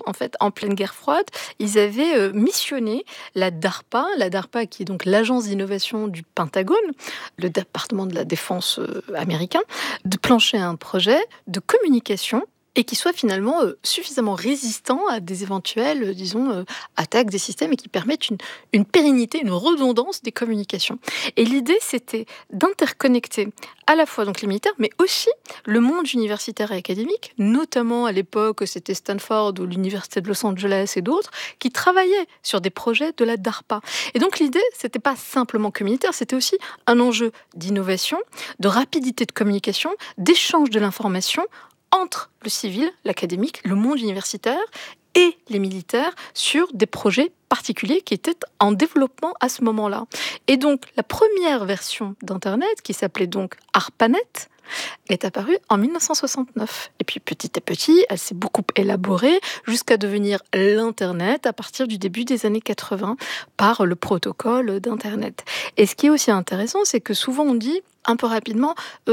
en fait, en pleine guerre froide, ils avaient missionné la DARPA qui est donc l'agence d'innovation du Pentagone, le département de la défense américain, de plancher un projet de communication et qui soit finalement suffisamment résistant à des éventuelles, attaques des systèmes et qui permettent une pérennité, une redondance des communications. Et l'idée, c'était d'interconnecter à la fois donc les militaires, mais aussi le monde universitaire et académique, notamment à l'époque, c'était Stanford ou l'Université de Los Angeles et d'autres, qui travaillaient sur des projets de la DARPA. Et donc l'idée, c'était pas simplement que militaire, c'était aussi un enjeu d'innovation, de rapidité de communication, d'échange de l'information entre le civil, l'académique, le monde universitaire et les militaires sur des projets particuliers qui étaient en développement à ce moment-là. Et donc, la première version d'Internet, qui s'appelait donc ARPANET, est apparue en 1969. Et puis, petit à petit, elle s'est beaucoup élaborée jusqu'à devenir l'Internet à partir du début des années 80 par le protocole d'Internet. Et ce qui est aussi intéressant, c'est que souvent on dit, un peu rapidement,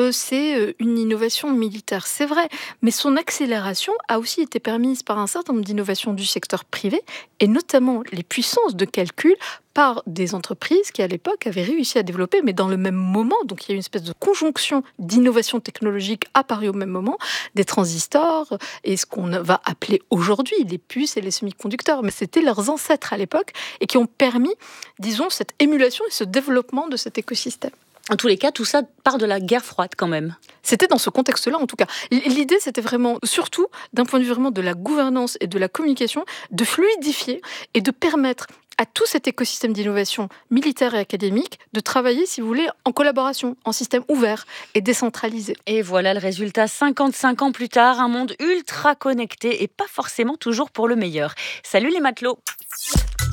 c'est une innovation militaire. C'est vrai, mais son accélération a aussi été permise par un certain nombre d'innovations du secteur privé, et notamment les puissances de calcul par des entreprises qui, à l'époque, avaient réussi à développer, mais dans le même moment, donc il y a une espèce de conjonction d'innovations technologiques apparues au même moment, des transistors et ce qu'on va appeler aujourd'hui les puces et les semi-conducteurs. Mais c'était leurs ancêtres à l'époque et qui ont permis, disons, cette émulation et ce développement de cet écosystème. En tous les cas, tout ça part de la guerre froide quand même. C'était dans ce contexte-là, en tout cas. L'idée, c'était vraiment, surtout d'un point de vue vraiment de la gouvernance et de la communication, de fluidifier et de permettre à tout cet écosystème d'innovation militaire et académique de travailler, si vous voulez, en collaboration, en système ouvert et décentralisé. Et voilà le résultat, 55 ans plus tard, un monde ultra connecté et pas forcément toujours pour le meilleur. Salut les matelots!